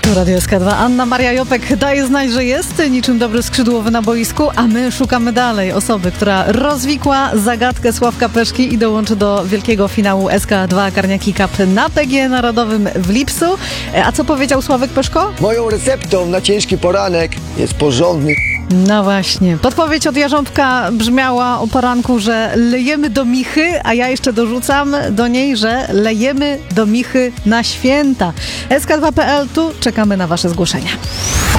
Tu Radio SK2. Anna Maria Jopek daje znać, że jest niczym dobry skrzydłowy na boisku, a my szukamy dalej osoby, która rozwikła zagadkę Sławka Peszki i dołączy do wielkiego finału SK2 Karniaki Cup na PGE Narodowym w Lipcu. A co powiedział Sławek Peszko? Moją receptą na ciężki poranek jest porządny. No właśnie. Podpowiedź od Jarząbka brzmiała o poranku, że lejemy do Michy, a ja jeszcze dorzucam do niej, że lejemy do Michy na święta. SK2.pl, tu czekamy na wasze zgłoszenia.